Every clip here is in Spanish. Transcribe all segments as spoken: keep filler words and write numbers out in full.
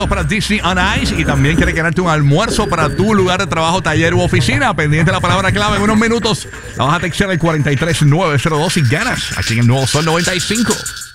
Para Disney on Ice y también quiere ganarte un almuerzo para tu lugar de trabajo, taller u oficina. Pendiente de la palabra clave en unos minutos. La vas a textear al cuatro tres nueve cero dos y ganas aquí en el nuevo Sol noventa y cinco.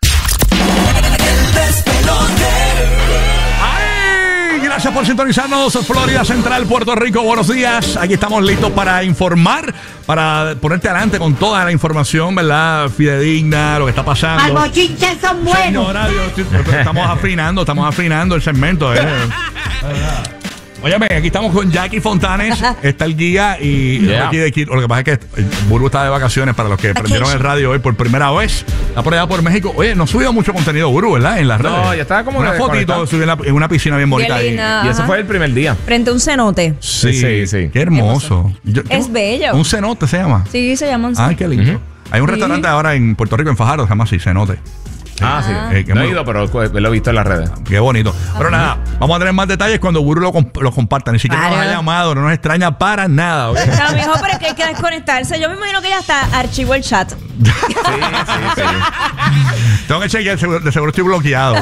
¡Ay! Gracias por sintonizarnos. Florida Central, Puerto Rico. Buenos días. Aquí estamos listos para informar, para ponerte adelante con toda la información, ¿verdad? Fidedigna, lo que está pasando. Los bochinches son buenos. Señora, Dios, estamos afinando, estamos afinando el segmento. ¿eh? Óyeme, aquí estamos con Jackie Fontanes, está el guía y Yeah. aquí de aquí. Lo que pasa es que Burbu está de vacaciones para los que prendieron el radio hoy por primera vez. Está por allá por México. Oye, no ha subido mucho contenido, Burbu, ¿verdad? En las redes. No, ya estaba como una fotito, desconectado. subí en, la- en una piscina bien bonita ahí. linda. Y eso Ajá. fue el primer día. Frente a un cenote. Sí, Sí, sí. Qué hermoso. Yo- Es bello. Un cenote se llama. Sí, se llaman. Ay, qué lindo. Ujú. Hay un Sí. restaurante ahora en Puerto Rico, en Fajardo, se llama así, cenote. Ah, sí. Eh, qué no he muy- ido, pero lo he visto en las redes. Qué bonito. Pero nada, vamos a tener más detalles cuando Burbu lo, comp- lo comparta. Ni siquiera Claro. nos ha llamado, no nos extraña para nada. ¿ok? A lo mejor, pero es que hay que desconectarse. Yo me imagino que ya hasta archivó el chat. Sí, sí, sí. Tengo que chequear, seguro- de seguro estoy bloqueado.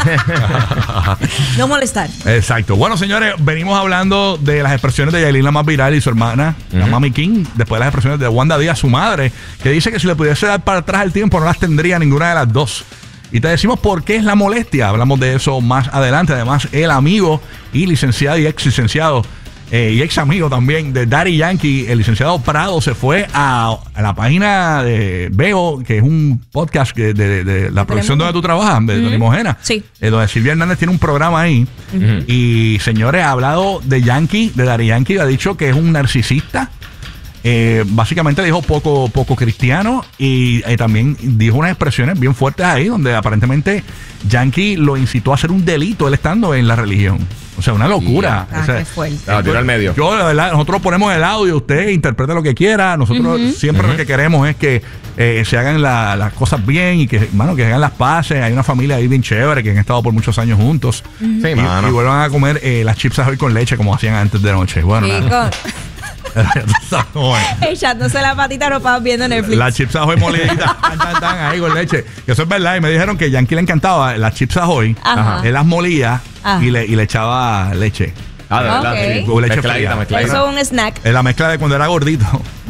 No molestar. Exacto. Bueno, señores, venimos hablando de las expresiones de Yailin, la más viral, y su hermana, la Ujú. Mami King, después de las expresiones de Wanda Díaz, su madre, que dice que si le pudiese dar para atrás el tiempo no las tendría ninguna de las dos. Y te decimos por qué es la molestia. Hablamos de eso más adelante. Además, el amigo y licenciado y ex licenciado eh, y ex amigo también de Daddy Yankee, el licenciado Prado, se fue a, a la página de Veo, que es un podcast que de, de- de la producción donde tú trabajas, de Tony Mojena. Sí. Eh, donde Silvia Hernández tiene un programa ahí. Ujú. Y señores, ha hablado de Yankee, de Daddy Yankee, ha dicho que es un narcisista. Eh, básicamente dijo poco, poco cristiano y eh, también dijo unas expresiones bien fuertes ahí donde aparentemente Yankee lo incitó a hacer un delito él estando en la religión. O sea, una locura. Ah, O sea, qué fuerte. Ah, tiró al medio. yo, de verdad, nosotros ponemos el audio, usted interprete lo que quiera. Nosotros siempre lo que queremos es que eh, se hagan la- las cosas bien y que, mano, que hagan las paces. Hay una familia ahí bien chévere que han estado por muchos años juntos. Sí, Y, mano. y vuelvan a comer eh, las chips Ahoy con leche como hacían antes de noche. Bueno, nada. Chico, Tú sabes cómo es. echándose la patita ropa viendo Netflix. Las chips Ahoy moliditas, tan, tan, tan, ahí con leche. Que eso es verdad. Y me dijeron que Yankee le encantaba las chips Ahoy. Ajá. Él las molía Ajá. y le, y le echaba leche. Ah, de verdad. Ok. Sí. Con leche Mezcladita, fría. mezcladita. Eso es un snack. Es la mezcla de cuando era gordito.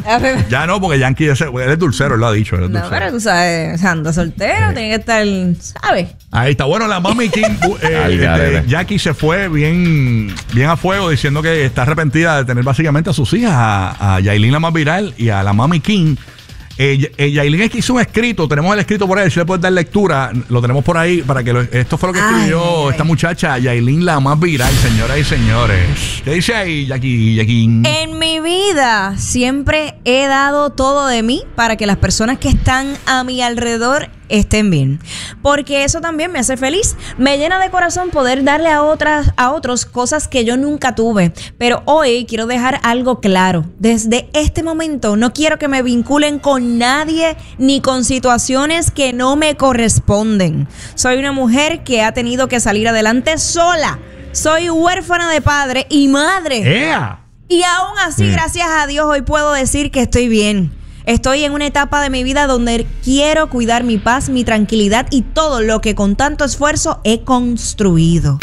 Ya no, porque Yankee es, él es dulcero, él lo ha dicho. Él es No, dulcero. pero tú sabes, o sea, anda soltero, tiene que estar, ¿sabes? Ahí está. Bueno, la Mami King, eh, Ay, este, garete. Jackie se fue bien, bien a fuego diciendo que está arrepentida de tener básicamente a sus hijas, a, a Yailin la más viral y a la Mami King. Eh, eh, Yailin es que hizo un escrito, tenemos el escrito por ahí, si le puedes dar lectura, lo tenemos por ahí para que lo- esto fue lo que Ay, escribió ay, ay. esta muchacha, Yailin la más viral, señoras y señores. ¿Qué dice ahí, Jackie? Jackie? En mi vida siempre he dado todo de mí para que las personas que están a mi alrededor estén bien, porque eso también me hace feliz. Me llena de corazón poder darle a otras a otros cosas que yo nunca tuve, pero hoy quiero dejar algo claro. Desde este momento no quiero que me vinculen con nadie ni con situaciones que no me corresponden. Soy una mujer que ha tenido que salir adelante sola. Soy huérfana de padre y madre. ¡Ea! Y aún así, Mm. gracias a Dios, hoy puedo decir que estoy bien. Estoy en una etapa de mi vida donde quiero cuidar mi paz, mi tranquilidad y todo lo que con tanto esfuerzo he construido.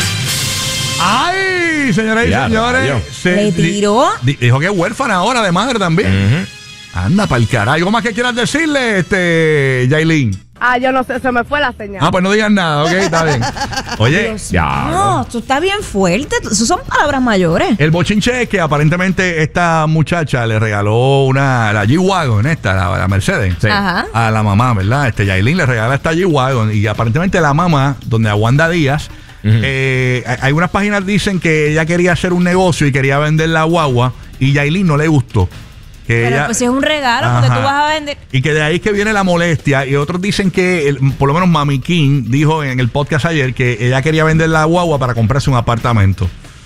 ¡Ay! Señoras y Ya, señores. rayo. se ¿Le di- tiró? di- dijo que es huérfana ahora de madre también. Ujú. Anda pa'l carajo. ¿Algo más que quieras decirle, este, Yailin? Ah, yo no sé, se me fue la señal. Ah, pues no digas nada, ok, está bien. Oye, Ya. No, esto está bien fuerte. Eso son palabras mayores. el bochinche es que aparentemente esta muchacha le regaló una, la G-Wagon, esta, la, la Mercedes, Sí. Ajá. a la mamá, ¿verdad? Este Yailin le regala esta G-Wagon y aparentemente la mamá, donde a Wanda Díaz, Ujú. eh, hay- hay unas páginas dicen que ella quería hacer un negocio y quería vender la guagua y Yailin no le gustó. Que Pero ella- pues si es un regalo, porque Ajá. tú vas a vender. Y que de ahí es que viene la molestia. Y otros dicen que, el- por lo menos Mami King dijo en el podcast ayer que ella quería vender la guagua para comprarse un apartamento.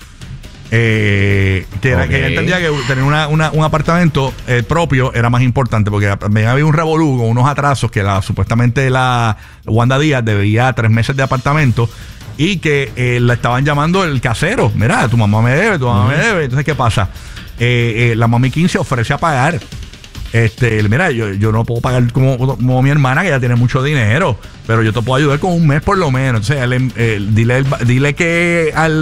Eh, que, era- Ok. que ella entendía que tener una- una- un apartamento eh, propio era más importante porque también había un revolú con unos atrasos que la, supuestamente la Wanda Díaz debía tres meses de apartamento y que eh, la estaban llamando el casero. Mira, tu mamá me debe, tu mamá me debe. Entonces, ¿qué pasa? Eh, eh, la Mami King se ofrece a pagar Este, mira, yo, yo no puedo pagar como, como mi hermana, que ya tiene mucho dinero, pero yo te puedo ayudar con un mes por lo menos. O sea, él, él, dile, dile que al